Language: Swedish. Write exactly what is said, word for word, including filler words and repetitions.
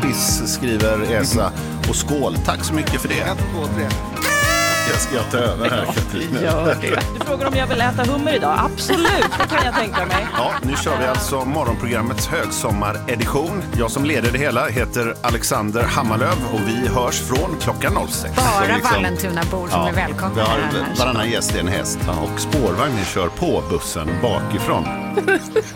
piss, skriver Esa. Och skål, tack så mycket för det. Ett, två, tre. Jag ska ta över här, Katrin. Gör det. Du frågar om jag vill äta hummer idag. Absolut, det kan jag tänka mig. Ja, nu kör vi alltså morgonprogrammets högsommaredition. Jag som leder det hela heter Alexander Hammarlöv och vi hörs från klockan noll sex. Bara liksom, Vallentuna-bor som ja, är välkomna. Vi har här. varannan gäst i en häst och spårvagnen kör på bussen bakifrån.